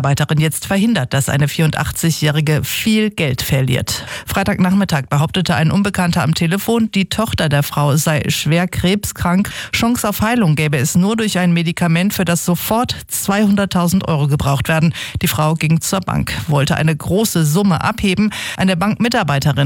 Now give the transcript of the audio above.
Bankmitarbeiterin jetzt verhindert, dass eine 84-Jährige viel Geld verliert. Freitagnachmittag behauptete ein Unbekannter am Telefon, die Tochter der Frau sei schwer krebskrank. Chance auf Heilung gäbe es nur durch ein Medikament, für das sofort 200.000 € gebraucht werden. Die Frau ging zur Bank, wollte eine große Summe abheben. Eine Bankmitarbeiterin